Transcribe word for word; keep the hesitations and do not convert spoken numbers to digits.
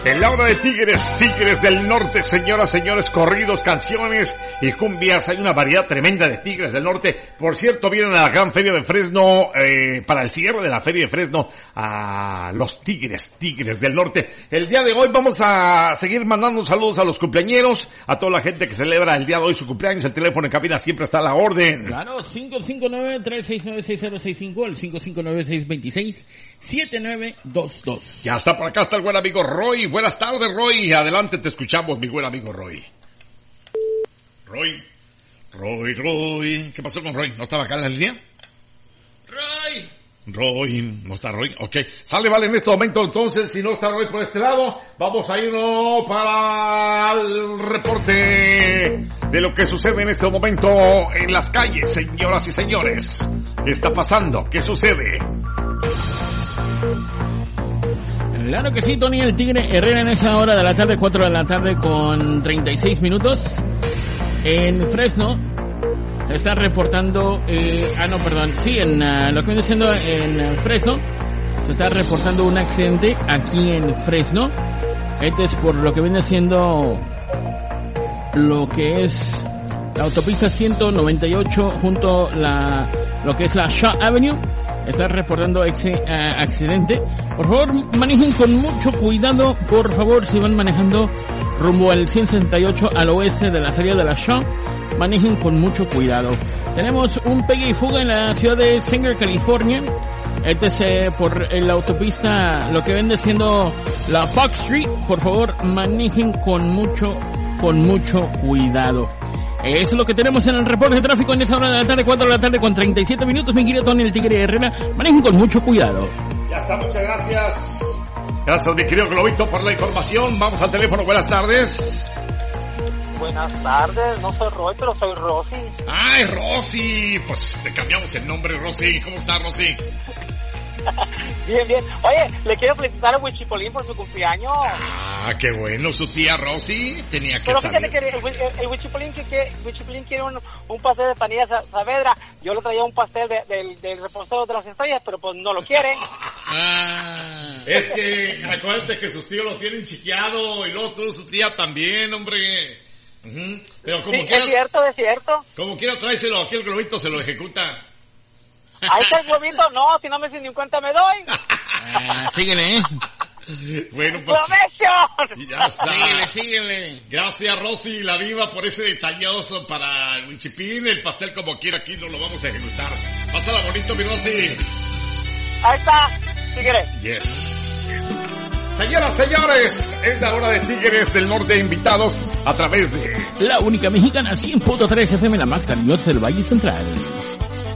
En la hora de Tigres, Tigres del Norte, señoras, señores, corridos, canciones y cumbias. Hay una variedad tremenda de Tigres del Norte. Por cierto, vienen a la gran feria de Fresno, eh, para el cierre de la feria de Fresno, a los Tigres, Tigres del Norte. El día de hoy vamos a seguir mandando saludos a los cumpleañeros, a toda la gente que celebra el día de hoy su cumpleaños. El teléfono en cabina siempre está a la orden. Claro, cinco cinco nueve, tres seis nueve, seis cero seis cinco, el cinco cinco nueve, seis dos seis, siete nueve dos dos. Ya está por acá, está el buen amigo Roy. Buenas tardes, Roy. Adelante, te escuchamos, mi buen amigo Roy. Roy. Roy, Roy. ¿Qué pasó con Roy? ¿No estaba acá en la línea? Roy. Roy, ¿no está Roy? Ok. Sale, vale, en este momento, entonces, si no está Roy por este lado, vamos a irnos para el reporte de lo que sucede en este momento en las calles, señoras y señores. ¿Qué está pasando? ¿Qué sucede? Claro que sí, Tony, el Tigre Herrera en esa hora de la tarde, cuatro de la tarde con treinta y seis minutos. En Fresno se está reportando, eh, ah no, perdón, sí, en uh, lo que viene siendo en uh, Fresno, se está reportando un accidente aquí en Fresno. Este es por lo que viene siendo lo que es la autopista ciento noventa y ocho junto la, lo que es la Shaw Avenue. Está reportando ese uh, accidente. Por favor, manejen con mucho cuidado. Por favor, si van manejando rumbo al ciento sesenta y ocho al oeste de la salida de la Shaw, manejen con mucho cuidado. Tenemos un pegue y fuga en la ciudad de Sanger, California. Este es eh, por eh, la autopista, lo que vende siendo la Fox Street. Por favor, manejen con mucho, con mucho cuidado. Eso es lo que tenemos en el reporte de tráfico en esta hora de la tarde, cuatro de la tarde con treinta y siete minutos, mi querido Tony, el Tigre Herrera. Manejen con mucho cuidado. Ya está, muchas gracias. Gracias, mi querido Globito, por la información. Vamos al teléfono, buenas tardes. Buenas tardes, no soy Roy, pero soy Rosy. ¡Ay, Rosy! Pues te cambiamos el nombre, Rosy. ¿Cómo está, Rosy? Bien, bien. Oye, le quiero felicitar a Huichipolín por su cumpleaños. Ah, qué bueno, su tía Rosy tenía que Pero saber. fíjate que el, el, el Huichipolín, que, que, Huichipolín quiere un, un pastel de panilla Saavedra. Yo le traía un pastel de, del, del repostero de las estrellas, pero pues no lo quiere. Ah, es que acuérdate que sus tíos lo tienen chiqueado y luego tú, su tía también, hombre. Uh-huh. Pero como sí, quiera, es cierto, es cierto. Como quiera, tráeselo aquí el Globito, se lo ejecuta. Ahí está el globito, no, si no me sin ni cuenta me doy. Ah, síguele, eh. Bueno, pues. ¡Provecho! Ya está. Síguele, síguele. Gracias, Rosy, la diva, por ese detalloso para el Huichipín. El pastel, como quiera, aquí no lo vamos a ejecutar. Pásala bonito, mi Rosy. Ahí está, síguele. Yes. Señoras, señores, es la hora de Tigres del Norte invitados a través de la única mexicana cien punto tres F M, la más cariñosa del Valle Central.